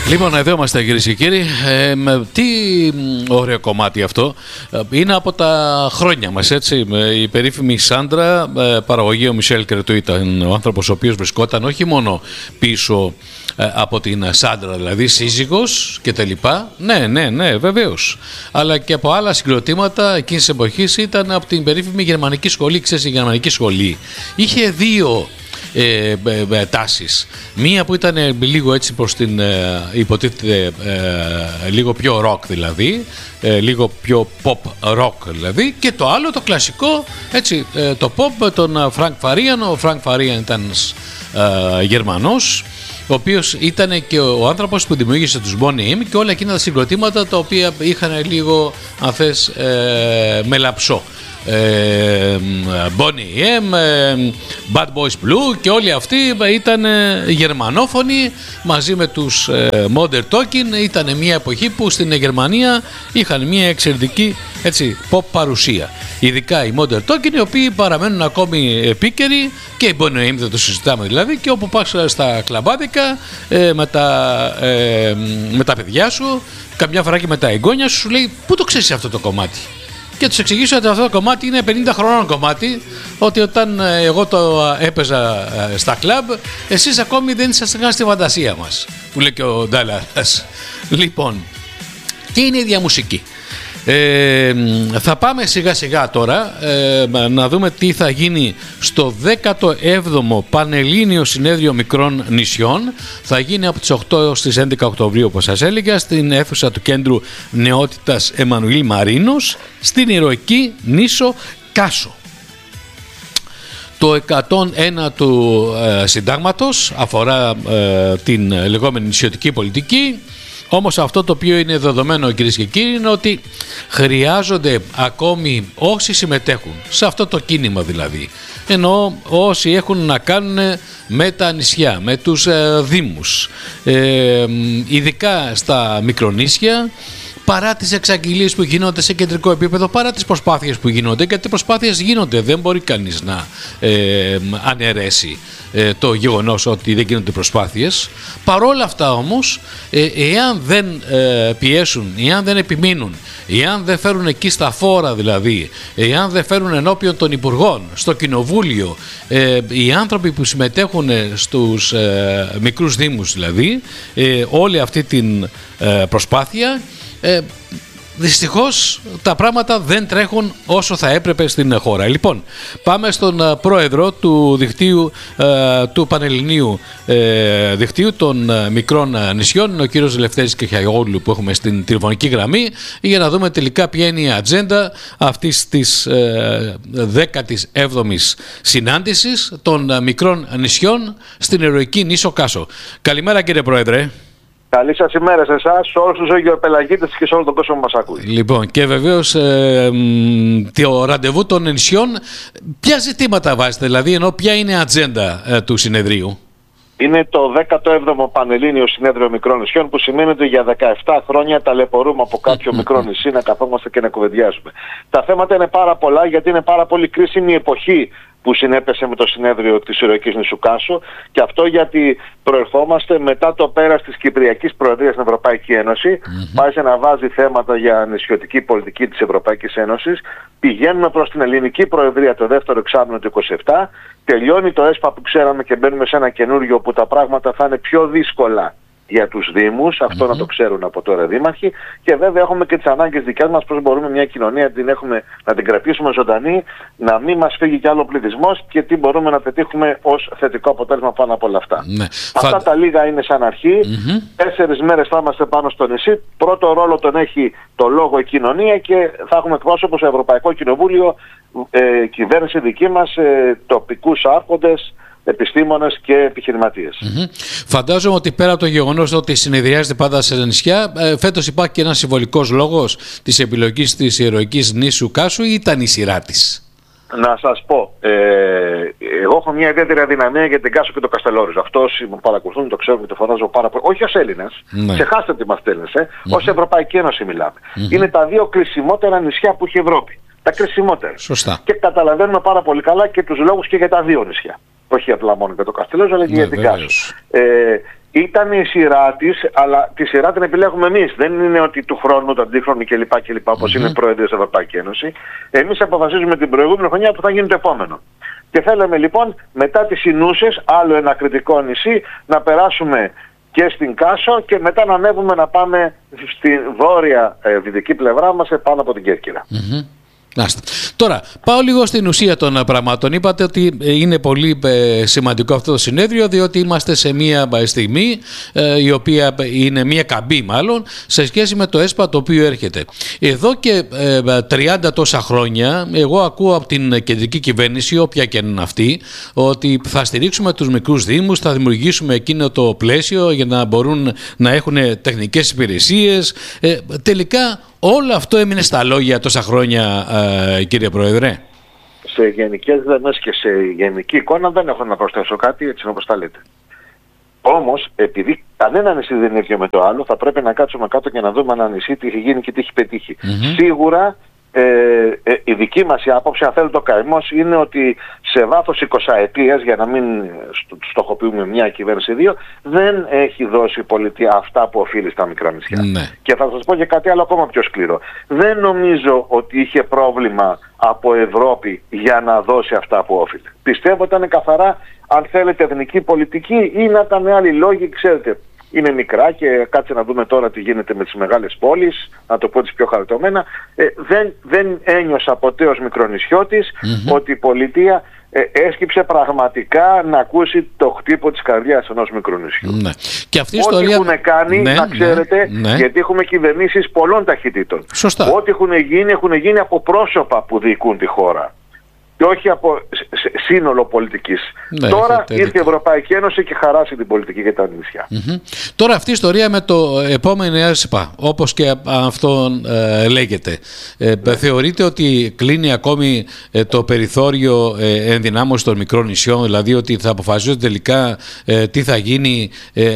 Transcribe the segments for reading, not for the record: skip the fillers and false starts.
Λοιπόν, εδώ είμαστε κυρίες και κύριοι. Τι ωραίο κομμάτι αυτό. Είναι από τα χρόνια μας, έτσι. Η περίφημη Σάντρα, παραγωγή ο Μισελ Κρετού, ήταν ο άνθρωπος ο οποίος βρισκόταν όχι μόνο πίσω από την Σάντρα, δηλαδή σύζυγος και τα λοιπά. Ναι, βεβαίως. Αλλά και από άλλα συγκροτήματα εκείνης της εποχής, ήταν από την περίφημη γερμανική σχολή. Ξέρεις, η γερμανική σχολή είχε δύο τάσεις. Μία που ήταν λίγο έτσι προς την υποτίθεται λίγο πιο rock, δηλαδή λίγο πιο pop rock, δηλαδή, και το άλλο το κλασικό, έτσι, το pop με τον Φρανκ Φαρίαν. Ο Φρανκ Φαρίαν ήταν Γερμανός, ο οποίος ήταν και ο άνθρωπος που δημιούργησε τους Boney M και όλα εκείνα τα συγκροτήματα τα οποία είχαν λίγο, αν θες, μελαψό. Boney M, Bad Boys Blue και όλοι αυτοί ήταν γερμανόφωνοι μαζί με τους Modern Talking. Ήταν μια εποχή που στην Γερμανία είχαν μια εξαιρετική, έτσι, pop παρουσία, ειδικά οι Modern Talking, οι οποίοι παραμένουν ακόμη επίκαιροι, και οι Boney M δεν το συζητάμε δηλαδή. Και όπου πας στα κλαμπάδικα με τα παιδιά σου, καμιά φορά και με τα εγγόνια σου λέει, πού το ξέρεις αυτό το κομμάτι? Και τους εξηγήσω ότι αυτό το κομμάτι είναι 50 χρονών κομμάτι, ότι όταν εγώ το έπαιζα στα κλαμπ, εσείς ακόμη δεν ήσασταν καν στη φαντασία μας, που λέει και ο Ντάλλας. Λοιπόν, τι είναι η διαμουσική? Θα πάμε σιγά σιγά τώρα να δούμε τι θα γίνει στο 17ο Πανελλήνιο Συνέδριο Μικρών Νησιών. Θα γίνει από τις 8 έως τις 11 Οκτωβρίου, όπως σας έλεγα, στην αίθουσα του Κέντρου Νεότητας Εμμανουήλ Μαρίνος, στην ηρωική νήσο Κάσο. Το 101 του συντάγματος αφορά την λεγόμενη νησιωτική πολιτική. Όμως αυτό το οποίο είναι δεδομένο, κυρίες και κύριοι, είναι ότι χρειάζονται ακόμη όσοι συμμετέχουν σε αυτό το κίνημα, δηλαδή, ενώ όσοι έχουν να κάνουν με τα νησιά, με τους δήμους, ειδικά στα μικρονήσια, παρά τις εξαγγελίες που γίνονται σε κεντρικό επίπεδο, παρά τις προσπάθειες που γίνονται, γιατί προσπάθειες γίνονται, δεν μπορεί κανείς να αναιρέσει το γεγονός ότι δεν γίνονται προσπάθειες. Παρόλα αυτά όμως, εάν δεν πιέσουν, εάν δεν επιμείνουν, εάν δεν φέρουν εκεί στα φόρα, δηλαδή, εάν δεν φέρουν ενώπιον των υπουργών, στο κοινοβούλιο, οι άνθρωποι που συμμετέχουν στους μικρούς δήμους, δηλαδή, όλη αυτή την προσπάθεια, δυστυχώς τα πράγματα δεν τρέχουν όσο θα έπρεπε στην χώρα. Λοιπόν, πάμε στον πρόεδρο του δικτύου, του Πανελληνίου Δικτύου των Μικρών Νησιών, είναι ο κύριος Λευτέρης Κεχιαγόγλου, που έχουμε στην τηλεφωνική γραμμή, για να δούμε τελικά ποια είναι η ατζέντα αυτής της 17ης συνάντησης των μικρών νησιών στην ηρωική νήσο Κάσο. Καλημέρα, κύριε Πρόεδρε. Καλή σας ημέρα σε εσάς, σε όλους τους γεωπελαγίτες και σε όλο τον κόσμο που μας ακούει. Λοιπόν, και βεβαίως το ραντεβού των νησιών, ποια ζητήματα βάζετε, δηλαδή, ενώ ποια είναι η ατζέντα του συνεδρίου? Είναι το 17ο Πανελλήνιο Συνέδριο Μικρών Νησιών, που σημαίνει ότι για 17 χρόνια ταλαιπωρούμε από κάποιο μικρό νησί να καθόμαστε και να κουβεντιάζουμε. Τα θέματα είναι πάρα πολλά, γιατί είναι πάρα πολύ κρίσιμη η εποχή που συνέπεσε με το συνέδριο της ηρωικής νήσου Κάσο, και αυτό γιατί προερχόμαστε μετά το πέρας της Κυπριακής Προεδρίας στην Ευρωπαϊκή Ένωση. Πάει να βάζει θέματα για νησιωτική πολιτική της Ευρωπαϊκής Ένωσης. Πηγαίνουμε προς την Ελληνική Προεδρία το δεύτερο εξάμηνο του 27. Τελειώνει το ΕΣΠΑ που ξέραμε και μπαίνουμε σε ένα καινούριο που τα πράγματα θα είναι πιο δύσκολα για τους Δήμους, αυτό να το ξέρουν από τώρα δήμαρχοι. Και βέβαια έχουμε και τις ανάγκες δικές μας, πώς μπορούμε μια κοινωνία να την κρατήσουμε ζωντανή, να μην μας φύγει κι άλλο πληθυσμός, και τι μπορούμε να πετύχουμε ως θετικό αποτέλεσμα πάνω από όλα αυτά. Αυτά τα λίγα είναι σαν αρχή. 4 μέρες θα είμαστε πάνω στο νησί. Πρώτο ρόλο τον έχει το λόγο η κοινωνία, και θα έχουμε εκπρόσωπο στο Ευρωπαϊκό Κοινοβούλιο, κυβέρνηση δική μας, τοπικούς άρχοντες, επιστήμονες και επιχειρηματίες. Φαντάζομαι ότι πέρα από το γεγονός ότι συνεδριάζεται πάντα σε νησιά, φέτος υπάρχει και ένας συμβολικός λόγος της επιλογής της ηρωικής νήσου Κάσου, ή ήταν η σειρά της? Να σας πω, εγώ έχω μια ιδιαίτερη αδυναμία για την Κάσο και το Καστελόριζο. Αυτό όσοι με παρακολουθούν το ξέρουν και το φωνάζω πάρα πολύ. Όχι ως Έλληνες, ξεχάστε τι μας στέλνεσαι, ως Ευρωπαϊκή Ένωση μιλάμε. Είναι τα δύο κρισιμότερα νησιά που έχει η Ευρώπη. Τα κρισιμότερα. Σωστά. Και καταλαβαίνουμε πάρα πολύ καλά και τους λόγους και για τα δύο νησιά. Όχι απλά μόνο για το Καστελόριζο, αλλά και για την Κάσο. Ήταν η σειρά της, αλλά τη σειρά την επιλέγουμε εμείς. Δεν είναι ότι του χρόνου, του αντίχρονου κλπ. Όπως είναι πρόεδρος της Ευρωπαϊκής Ένωση. Εμείς αποφασίζουμε την προηγούμενη χρονιά που θα γίνει το επόμενο. Και θέλαμε λοιπόν μετά τις Ινούσες, άλλο ένα κριτικό νησί, να περάσουμε και στην Κάσο και μετά να ανέβουμε να πάμε στη βόρεια δυτική πλευρά μας πάνω από την Κέρκυρα. Τώρα, πάω λίγο στην ουσία των πραγμάτων. Είπατε ότι είναι πολύ σημαντικό αυτό το συνέδριο, διότι είμαστε σε μια στιγμή η οποία είναι μια καμπή μάλλον σε σχέση με το ΕΣΠΑ το οποίο έρχεται. Εδώ και 30 τόσα χρόνια εγώ ακούω από την κεντρική κυβέρνηση, όποια και είναι αυτή, ότι θα στηρίξουμε τους μικρούς δήμους, θα δημιουργήσουμε εκείνο το πλαίσιο για να μπορούν να έχουν τεχνικές υπηρεσίες. Τελικά όλο αυτό έμεινε στα λόγια τόσα χρόνια, κύριε Πρόεδρε. Σε γενικές γραμμές και σε γενική εικόνα δεν έχω να προσθέσω κάτι, έτσι όπως τα λέτε. Όμως, επειδή κανένα νησί δεν είναι ίδιο με το άλλο, θα πρέπει να κάτσουμε κάτω και να δούμε ένα νησί τι έχει γίνει και τι έχει πετύχει. Σίγουρα η δική μας η άποψη, αν θέλετε ο καημός, είναι ότι σε βάθος 20 ετίας, για να μην στοχοποιούμε μια κυβέρνηση δύο, δεν έχει δώσει η πολιτεία αυτά που οφείλει στα μικρά νησιά. Και θα σας πω και κάτι άλλο ακόμα πιο σκληρό. Δεν νομίζω ότι είχε πρόβλημα από Ευρώπη για να δώσει αυτά που όφιλε. Πιστεύω ότι ήταν καθαρά, αν θέλετε, εθνική πολιτική ή να ήταν άλλοι λόγοι, ξέρετε. Είναι μικρά και κάτσε να δούμε τώρα τι γίνεται με τις μεγάλες πόλεις, να το πω τις πιο χαριτωμένα. Δεν ένιωσα ποτέ ως μικρονησιώτης ότι η πολιτεία έσκυψε πραγματικά να ακούσει το χτύπο της καρδιάς ενός μικρού νησιού. Και αυτή η ό,τι ιστορία... έχουν κάνει, να ξέρετε, γιατί έχουμε κυβερνήσεις πολλών ταχυτήτων. Σωστά. Ό,τι έχουν γίνει από πρόσωπα που διοικούν τη χώρα. Και όχι από σύνολο πολιτικής. Τώρα ήρθε η Ευρωπαϊκή Ένωση και χαράσει την πολιτική για τα νησιά. Τώρα αυτή η ιστορία με το επόμενο ΕΣΠΑ, όπως και αυτό λέγεται, θεωρείτε ότι κλείνει ακόμη το περιθώριο ενδυνάμωση των μικρών νησιών, δηλαδή ότι θα αποφασίζονται τελικά τι θα γίνει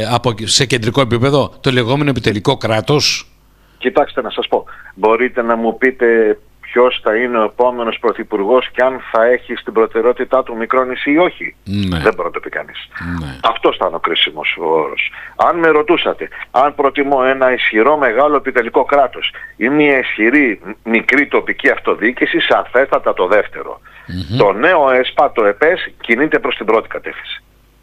σε κεντρικό επίπεδο, το λεγόμενο επιτελικό κράτος? Κοιτάξτε να σας πω, μπορείτε να μου πείτε ποιος θα είναι ο επόμενος πρωθυπουργός και αν θα έχει στην προτεραιότητά του μικρό νησί ή όχι? Δεν μπορεί να το πει κανείς. Αυτός θα είναι ο κρίσιμος όρος. Αν με ρωτούσατε αν προτιμώ ένα ισχυρό μεγάλο επιτελικό κράτος ή μια ισχυρή μικρή τοπική αυτοδιοίκηση, σαφέστατα το δεύτερο. Το νέο ΕΣΠΑ, το ΕΠΕΣ, κινείται προς την πρώτη κατεύθυνση.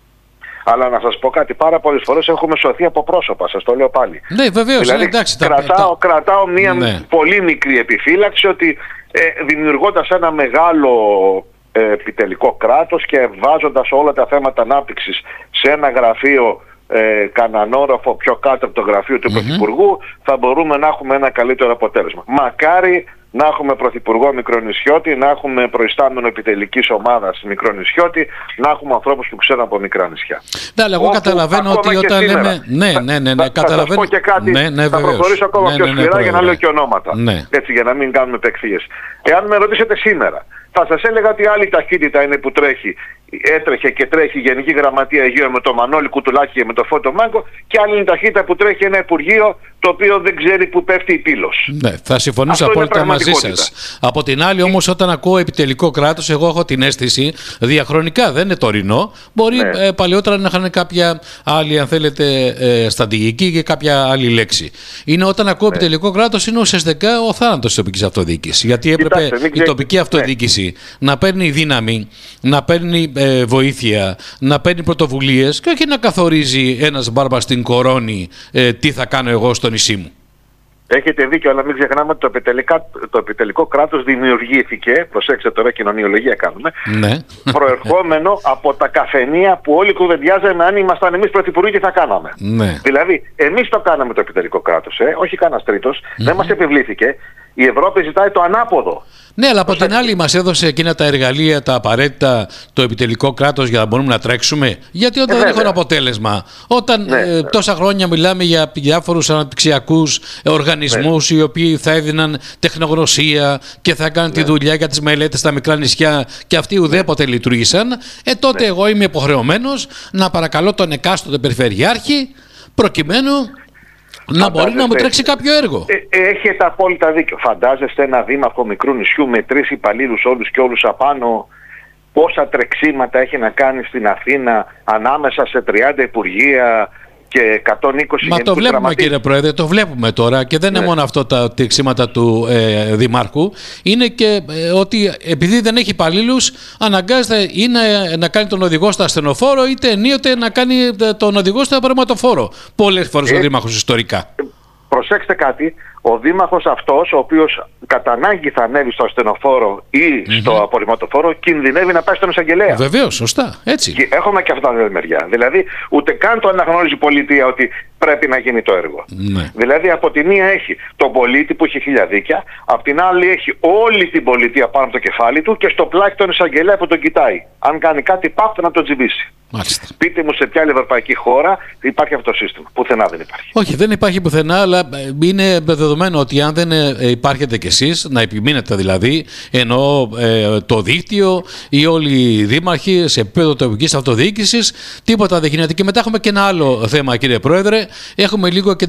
Αλλά να σας πω κάτι, πάρα πολλές φορές έχουμε σωθεί από πρόσωπα, σας το λέω πάλι. Ναι, βεβαίως, δηλαδή, εντάξει. Κρατάω μια πολύ μικρή επιφύλαξη ότι δημιουργώντας ένα μεγάλο επιτελικό κράτος και βάζοντας όλα τα θέματα ανάπτυξης σε ένα γραφείο κανέναν όροφο πιο κάτω από το γραφείο του Πρωθυπουργού, θα μπορούμε να έχουμε ένα καλύτερο αποτέλεσμα. Μακάρι να έχουμε πρωθυπουργό μικρονησιώτη, να έχουμε προϊστάμενο επιτελικής ομάδας μικρονησιώτη, να έχουμε ανθρώπους που ξέρουν από μικρά νησιά. Ναι, αλλά εγώ καταλαβαίνω ότι όταν λέμε... Ναι, καταλαβαίνω. Θα σας πω και κάτι, θα προχωρήσω ακόμα πιο σκληρά για να λέω και ονόματα. Έτσι, για να μην κάνουμε επεξήγηση. Εάν με ρωτήσετε σήμερα, θα σας έλεγα ότι άλλη ταχύτητα είναι που έτρεχε και τρέχει η Γενική Γραμματεία Αιγαίου με το Μανώλη Κουτουλάκη και με το Φώτο Μάγκο, και άλλη είναι η ταχύτητα που τρέχει ένα Υπουργείο το οποίο δεν ξέρει που πέφτει η πύλος. Ναι, θα συμφωνήσω απόλυτα μαζί σας. Από την άλλη όμως, όταν ακούω επιτελικό κράτος, εγώ έχω την αίσθηση διαχρονικά, δεν είναι τωρινό, μπορεί παλαιότερα να είχαν κάποια άλλη, αν θέλετε, στρατηγική και κάποια άλλη λέξη. Είναι όταν ακούω επιτελικό κράτος, είναι ουσιαστικά ο θάνατος της τοπικής αυτοδιοίκησης. Γιατί έπρεπε η τοπική αυτοδιοίκηση να παίρνει δύναμη, να παίρνει βοήθεια, να παίρνει πρωτοβουλίες και όχι να καθορίζει ένας μπάρμπας στην κορώνη τι θα κάνω εγώ στο νησί μου. Έχετε δίκιο, αλλά μην ξεχνάμε ότι το επιτελικό κράτος δημιουργήθηκε, προσέξτε τώρα, κοινωνιολογία κάνουμε, προερχόμενο από τα καφενεία που όλοι κουβεντιάζαμε αν ήμασταν εμείς πρωθυπουργοί τι θα κάναμε. Δηλαδή, εμείς το κάναμε το επιτελικό κράτος, όχι κανένας τρίτος, δεν μας επιβλήθηκε. Η Ευρώπη ζητάει το ανάποδο. Ναι, αλλά από την άλλη μας έδωσε εκείνα τα εργαλεία, τα απαραίτητα, το επιτελικό κράτος για να μπορούμε να τρέξουμε. Γιατί όταν δεν έχουν αποτέλεσμα, όταν τόσα χρόνια μιλάμε για διάφορους αναπτυξιακούς οργανισμούς οι οποίοι θα έδιναν τεχνογνωσία και θα έκαναν τη δουλειά για τις μελέτες στα μικρά νησιά και αυτοί ουδέποτε λειτουργήσαν, τότε εγώ είμαι υποχρεωμένος να παρακαλώ τον εκάστοτε περιφερειάρχη προκειμένου να μπορεί να μου τρέξει κάποιο έργο. Έχετε απόλυτα δίκιο. Φαντάζεστε ένα δήμαρχο μικρού νησιού με 3 υπαλλήλους όλους και όλους απάνω, πόσα τρεξίματα έχει να κάνει στην Αθήνα ανάμεσα σε 30 υπουργεία και 120 Μα το βλέπουμε, κύριε Πρόεδρε, το βλέπουμε τώρα και δεν είναι μόνο αυτό τα τεξίματα του Δημάρχου. Είναι και ότι επειδή δεν έχει υπαλλήλους, αναγκάζεται ή να κάνει τον οδηγό στο ασθενοφόρο, είτε ενίοτε να κάνει τον οδηγό στο απορριμματοφόρο. Πολλές φορές ο Δήμαρχος ιστορικά. Προσέξτε κάτι, ο Δήμαρχος αυτός, ο οποίος κατά ανάγκη θα ανέβει στο ασθενοφόρο ή στο απορριμματοφόρο, κινδυνεύει να πάει στον εισαγγελέα. Βεβαίως, σωστά. Έτσι. Και έχουμε και αυτά τα δύο μεριά. Δηλαδή, ούτε καν το αναγνωρίζει η πολιτεία ότι πρέπει να γίνει το έργο. Ναι. Δηλαδή, από τη μία έχει τον πολίτη που έχει χίλια δίκια, από την άλλη έχει όλη την πολιτεία πάνω από το κεφάλι του και στο πλάι τον εισαγγελέα που τον κοιτάει. Αν κάνει κάτι, πάφτω να τον τσιμπήσει. Μάλιστα. Πείτε μου σε ποια άλλη ευρωπαϊκή χώρα υπάρχει αυτό το σύστημα. Πουθενά δεν υπάρχει. Όχι, δεν υπάρχει πουθενά, αλλά είναι δεδομένο ότι αν δεν υπάρχετε κι εσείς, να επιμείνετε δηλαδή, ενώ το δίκτυο ή όλοι οι δήμαρχοι σε επίπεδο τοπικής αυτοδιοίκησης, τίποτα δεν γίνεται. Και μετά έχουμε και ένα άλλο θέμα, κύριε Πρόεδρε. Έχουμε λίγο και